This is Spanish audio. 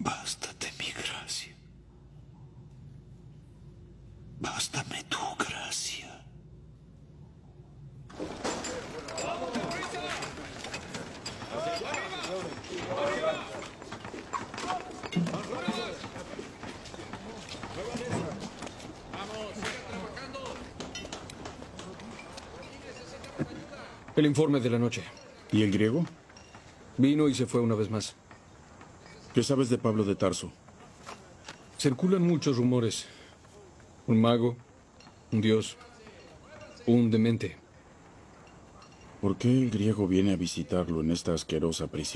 Bástate mi gracia. Bástame tu gracia. El informe de la noche. ¿Y el griego? Vino y se fue una vez más. ¿Qué sabes de Pablo de Tarso? Circulan muchos rumores. Un mago, un dios, un demente. ¿Por qué el griego viene a visitarlo en esta asquerosa prisión?